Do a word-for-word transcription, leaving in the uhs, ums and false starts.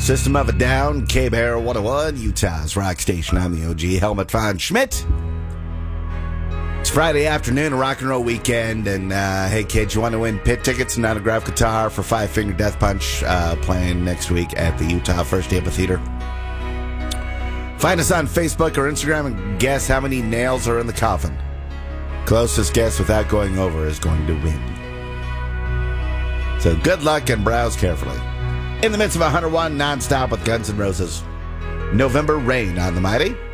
System of a Down, K-Bear one oh one, Utah's rock station. I'm the O G, Helmut von Schmidt. It's Friday afternoon, a rock and roll weekend, and uh, hey kids, you want to win pit tickets and autographed guitar for Five Finger Death Punch uh, playing next week at the Utah First Amphitheater? Find us on Facebook or Instagram and guess how many nails are in the coffin. Closest guess without going over is going to win. So good luck and browse carefully. In the midst of one oh one nonstop with Guns N' Roses. November Rain on the Mighty.